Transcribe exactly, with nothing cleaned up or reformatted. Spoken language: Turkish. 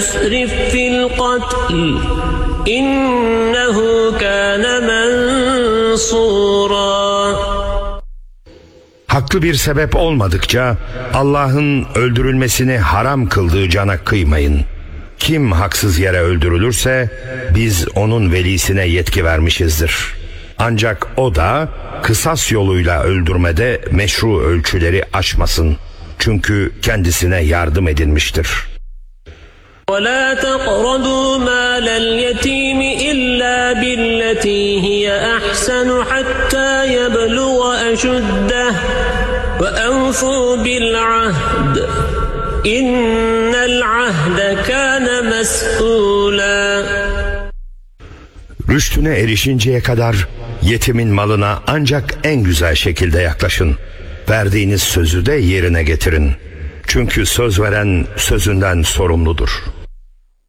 يسرف في القتل إنه كان منصورا. Haklı bir sebep olmadıkça Allah'ın öldürülmesini haram kıldığı cana kıymayın. Kim haksız yere öldürülürse biz onun velisine yetki vermişizdir. Ancak o da kısas yoluyla öldürmede meşru ölçüleri aşmasın. Çünkü kendisine yardım edilmiştir. وَلَا تَقْرَبُوا مَالَ الْيَتِيمِ إِلَّا بِالَّتِي هِيَ أَحْسَنُ حَتَّى يَبْلُغَ أَشُدَّهُ وَأَوْفُوا بِالْعَهْدِ إِنَّ الْعَهْدَ كَانَ مَسْئُولًا. Rüştüne erişinceye kadar yetimin malına ancak en güzel şekilde yaklaşın. Verdiğiniz sözü de yerine getirin. Çünkü söz veren sözünden sorumludur.